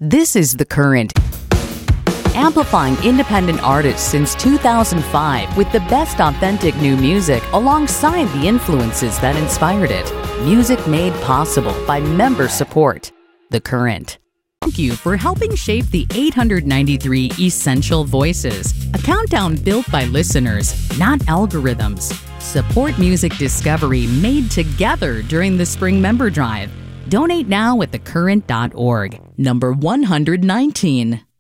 This is The Current, amplifying independent artists since 2005 with the best authentic new music alongside the influences that inspired it. Music made possible by member support. The Current. Thank you for helping shape the 893 Essential Voices, a countdown built by listeners, not algorithms. Support music discovery made together during the Spring Member Drive. Donate now at thecurrent.org, number 119.